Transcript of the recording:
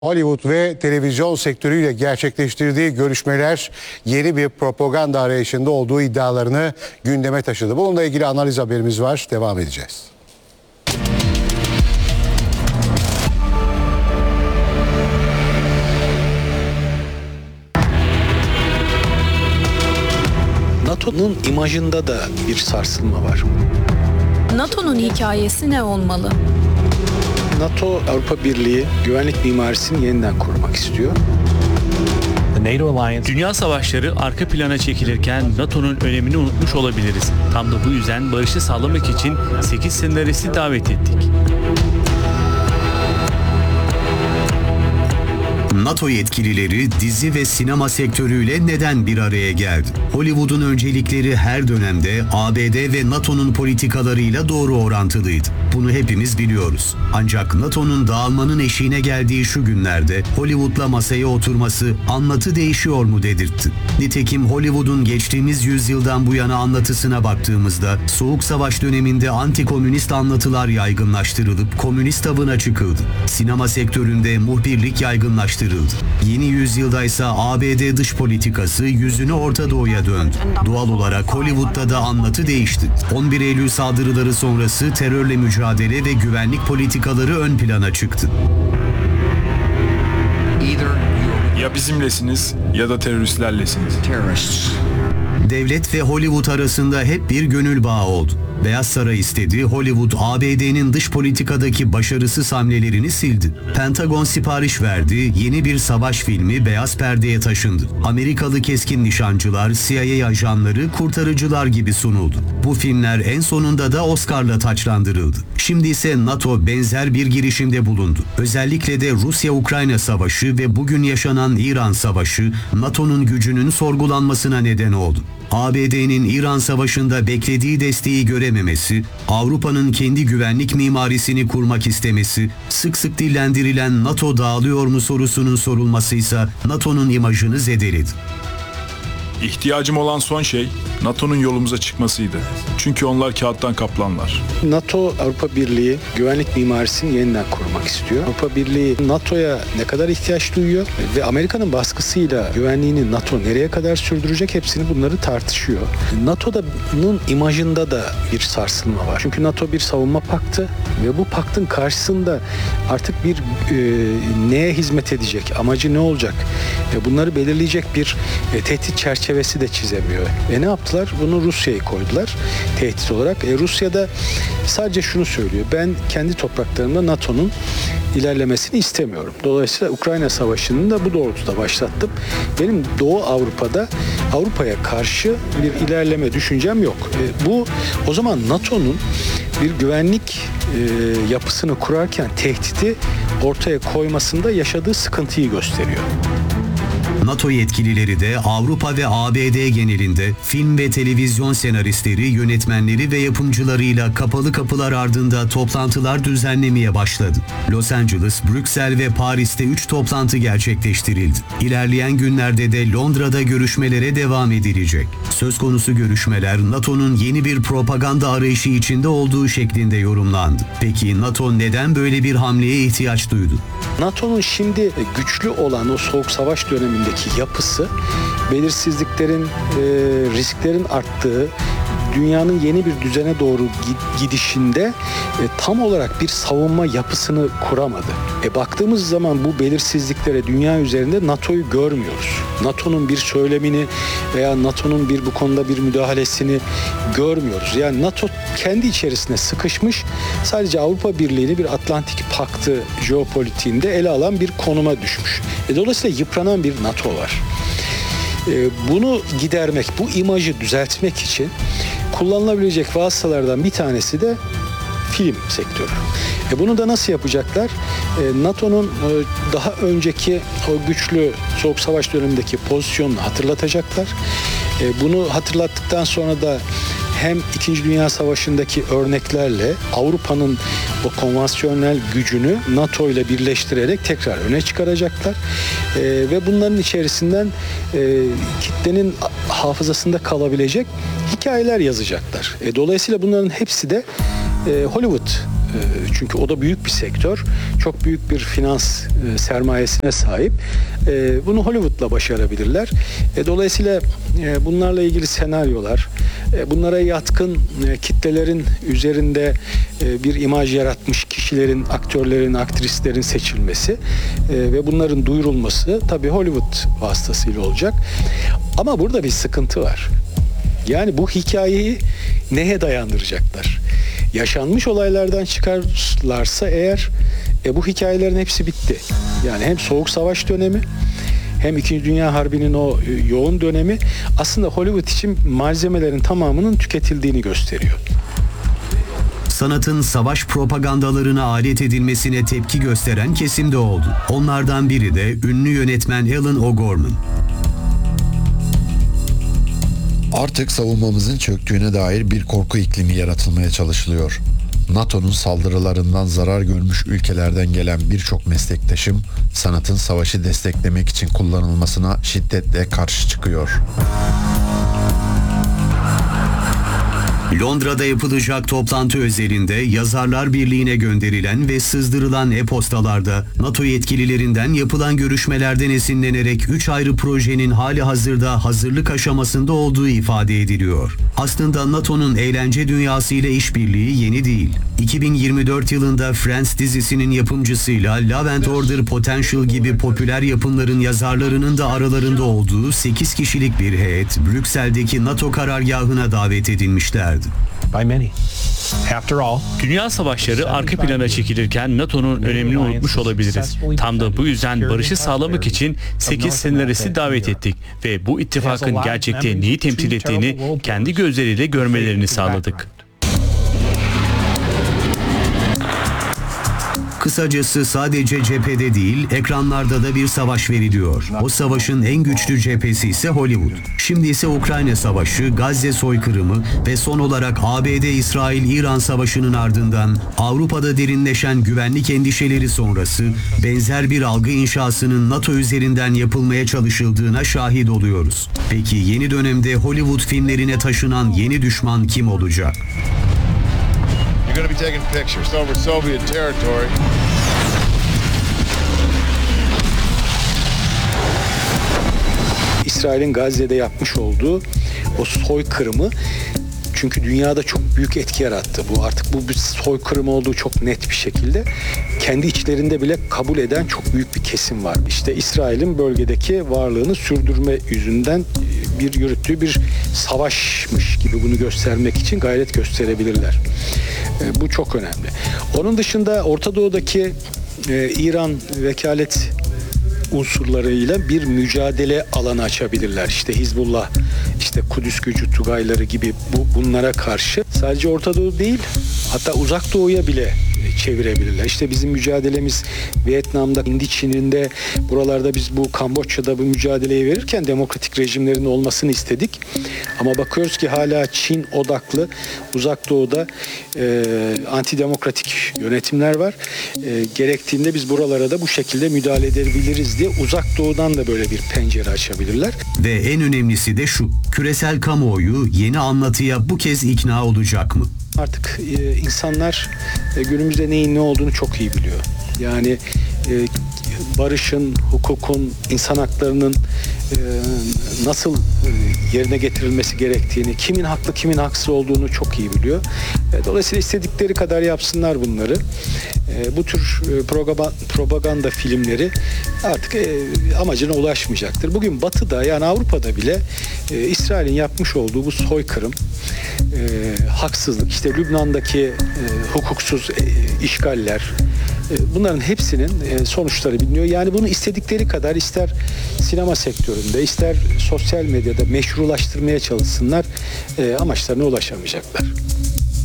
Hollywood ve televizyon sektörüyle gerçekleştirdiği görüşmeler yeni bir propaganda arayışında olduğu iddialarını gündeme taşıdı. Bununla ilgili analiz haberimiz var. Devam edeceğiz. NATO'nun imajında da bir sarsılma var. NATO'nun hikayesi ne olmalı? NATO, Avrupa Birliği güvenlik mimarisini yeniden kurmak istiyor. Dünya savaşları arka plana çekilirken NATO'nun önemini unutmuş olabiliriz. Tam da bu yüzden barışı sağlamak için 8 senaristi davet ettik. NATO yetkilileri dizi ve sinema sektörüyle neden bir araya geldi? Hollywood'un öncelikleri her dönemde ABD ve NATO'nun politikalarıyla doğru orantılıydı. Bunu hepimiz biliyoruz. Ancak NATO'nun dağılmanın eşiğine geldiği şu günlerde Hollywood'la masaya oturması anlatı değişiyor mu dedirtti. Nitekim Hollywood'un geçtiğimiz yüzyıldan bu yana anlatısına baktığımızda Soğuk Savaş döneminde anti-komünist anlatılar yaygınlaştırılıp komünist avına çıkıldı. Sinema sektöründe muhbirlik yaygınlaştırıldı. Yeni yüzyılda ise ABD dış politikası yüzünü Orta Doğu'ya döndü. Doğal olarak Hollywood'da da anlatı değişti. 11 Eylül saldırıları sonrası terörle mücadele ve güvenlik politikaları ön plana çıktı. Ya bizimlesiniz ya da teröristlerlesiniz. Devlet ve Hollywood arasında hep bir gönül bağı oldu. Beyaz Saray istedi, Hollywood ABD'nin dış politikadaki başarısız hamlelerini sildi. Pentagon sipariş verdi, yeni bir savaş filmi beyaz perdeye taşındı. Amerikalı keskin nişancılar, CIA ajanları, kurtarıcılar gibi sunuldu. Bu filmler en sonunda da Oscar'la taçlandırıldı. Şimdi ise NATO benzer bir girişimde bulundu. Özellikle de Rusya-Ukrayna savaşı ve bugün yaşanan İran savaşı NATO'nun gücünün sorgulanmasına neden oldu. ABD'nin İran Savaşı'nda beklediği desteği görememesi, Avrupa'nın kendi güvenlik mimarisini kurmak istemesi, sık sık dillendirilen NATO dağılıyor mu sorusunun sorulmasıysa NATO'nun imajını zedeledi. İhtiyacım olan son şey NATO'nun yolumuza çıkmasıydı. Çünkü onlar kağıttan kaplanlar. NATO, Avrupa Birliği güvenlik mimarisini yeniden kurmak istiyor. Avrupa Birliği NATO'ya ne kadar ihtiyaç duyuyor ve Amerika'nın baskısıyla güvenliğini NATO nereye kadar sürdürecek, hepsini bunları tartışıyor. NATO'nun imajında da bir sarsılma var. Çünkü NATO bir savunma paktı ve bu paktın karşısında artık bir neye hizmet edecek, amacı ne olacak? Bunları belirleyecek bir tehdit çerçevesi de çizemiyor. Ne yaptılar? Bunu Rusya'yı koydular tehdit olarak. Rusya'da sadece şunu söylüyor: ben kendi topraklarımda NATO'nun ilerlemesini istemiyorum. Dolayısıyla Ukrayna Savaşı'nı da bu doğrultuda başlattım. Benim Doğu Avrupa'da Avrupa'ya karşı bir ilerleme düşüncem yok. Bu o zaman NATO'nun bir güvenlik yapısını kurarken tehdidi ortaya koymasında yaşadığı sıkıntıyı gösteriyor. NATO yetkilileri de Avrupa ve ABD genelinde film ve televizyon senaristleri, yönetmenleri ve yapımcılarıyla kapalı kapılar ardında toplantılar düzenlemeye başladı. Los Angeles, Brüksel ve Paris'te 3 toplantı gerçekleştirildi. İlerleyen günlerde de Londra'da görüşmelere devam edilecek. Söz konusu görüşmeler NATO'nun yeni bir propaganda arayışı içinde olduğu şeklinde yorumlandı. Peki NATO neden böyle bir hamleye ihtiyaç duydu? NATO'nun şimdi güçlü olan o Soğuk Savaş dönemindeki yapısı, belirsizliklerin, risklerin arttığı, dünyanın yeni bir düzene doğru gidişinde tam olarak bir savunma yapısını kuramadı. Baktığımız zaman bu belirsizliklere dünya üzerinde NATO'yu görmüyoruz. NATO'nun bir söylemini veya NATO'nun bu konuda bir müdahalesini görmüyoruz. Yani NATO kendi içerisine sıkışmış, sadece Avrupa Birliği'ni bir Atlantik Paktı jeopolitiğinde ele alan bir konuma düşmüş. Dolayısıyla yıpranan bir NATO var. Bunu gidermek, bu imajı düzeltmek için kullanılabilecek vasıtalardan bir tanesi de film sektörü. Bunu da nasıl yapacaklar? NATO'nun daha önceki o güçlü Soğuk Savaş dönemindeki pozisyonunu hatırlatacaklar. Bunu hatırlattıktan sonra da hem İkinci Dünya Savaşı'ndaki örneklerle Avrupa'nın o konvansiyonel gücünü NATO ile birleştirerek tekrar öne çıkaracaklar. Ve bunların içerisinden kitlenin hafızasında kalabilecek hikayeler yazacaklar. Dolayısıyla bunların hepsi de Hollywood Çünkü o da büyük bir sektör. Çok büyük bir finans sermayesine sahip. Bunu Hollywood'la başarabilirler. Dolayısıyla bunlarla ilgili senaryolar, bunlara yatkın kitlelerin üzerinde bir imaj yaratmış kişilerin, aktörlerin, aktrislerin seçilmesi ve bunların duyurulması tabii Hollywood vasıtasıyla olacak. Ama burada bir sıkıntı var. Yani bu hikayeyi neye dayandıracaklar? Yaşanmış olaylardan çıkarlarsa eğer bu hikayelerin hepsi bitti. Yani hem Soğuk Savaş dönemi hem İkinci Dünya Harbi'nin o yoğun dönemi aslında Hollywood için malzemelerin tamamının tüketildiğini gösteriyor. Sanatın savaş propagandalarına alet edilmesine tepki gösteren kesim de oldu. Onlardan biri de ünlü yönetmen Alan O'Gorman. Artık savunmamızın çöktüğüne dair bir korku iklimi yaratılmaya çalışılıyor. NATO'nun saldırılarından zarar görmüş ülkelerden gelen birçok meslektaşım sanatın savaşı desteklemek için kullanılmasına şiddetle karşı çıkıyor. Londra'da yapılacak toplantı özelinde Yazarlar Birliği'ne gönderilen ve sızdırılan e-postalarda NATO yetkililerinden yapılan görüşmelerden esinlenerek 3 ayrı projenin hali hazırda hazırlık aşamasında olduğu ifade ediliyor. Aslında NATO'nun eğlence dünyası ile işbirliği yeni değil. 2024 yılında Friends dizisinin yapımcısıyla Love and Order Potential gibi popüler yapımların yazarlarının da aralarında olduğu 8 kişilik bir heyet Brüksel'deki NATO karargahına davet edilmişlerdi. Dünya savaşları arka plana çekilirken NATO'nun önemini unutmuş olabiliriz. Tam da bu yüzden barışı sağlamak için 8 senaristi davet ettik ve bu ittifakın gerçekte neyi temsil ettiğini kendi gözleriyle görmelerini sağladık. Kısacası sadece cephede değil, ekranlarda da bir savaş veriliyor. O savaşın en güçlü cephesi ise Hollywood. Şimdi ise Ukrayna Savaşı, Gazze soykırımı ve son olarak ABD-İsrail-İran Savaşı'nın ardından Avrupa'da derinleşen güvenlik endişeleri sonrası benzer bir algı inşasının NATO üzerinden yapılmaya çalışıldığına şahit oluyoruz. Peki yeni dönemde Hollywood filmlerine taşınan yeni düşman kim olacak? You're going to be taking pictures over Soviet territory. İsrail'in Gazze'de yapmış olduğu o soykırımı, çünkü dünyada çok büyük etki yarattı. Bu artık bu bir soykırım olduğu çok net bir şekilde. Kendi içlerinde bile kabul eden çok büyük bir kesim var. İşte İsrail'in bölgedeki varlığını sürdürme yüzünden yürüttüğü bir savaşmış gibi bunu göstermek için gayret gösterebilirler. Bu çok önemli. Onun dışında Orta Doğu'daki İran vekalet unsurlarıyla bir mücadele alanı açabilirler. İşte Hizbullah, işte Kudüs gücü Tugayları gibi bunlara karşı sadece Orta Doğu değil, hatta Uzak Doğu'ya bile çevirebilirler. İşte bizim mücadelemiz Vietnam'da, Hindi Çin'inde, buralarda biz bu Kamboçya'da bu mücadeleyi verirken demokratik rejimlerin olmasını istedik. Ama bakıyoruz ki hala Çin odaklı Uzak Doğu'da antidemokratik yönetimler var. Gerektiğinde biz buralara da bu şekilde müdahale edebiliriz diye Uzak Doğu'dan da böyle bir pencere açabilirler. Ve en önemlisi de şu, küresel kamuoyu yeni anlatıya bu kez ikna olacak mı? Artık insanlar günümüzde neyin ne olduğunu çok iyi biliyor. Yani barışın, hukukun, insan haklarının nasıl yerine getirilmesi gerektiğini, kimin haklı, kimin haksız olduğunu çok iyi biliyor. Dolayısıyla istedikleri kadar yapsınlar bunları. Bu tür propaganda filmleri artık amacına ulaşmayacaktır. Bugün Batı'da, yani Avrupa'da bile İsrail'in yapmış olduğu bu soykırım, haksızlık, işte Lübnan'daki hukuksuz işgaller, bunların hepsinin sonuçları biliniyor. Yani bunu istedikleri kadar ister sinema sektöründe, ister sosyal medyada meşrulaştırmaya çalışsınlar, amaçlarına ulaşamayacaklar.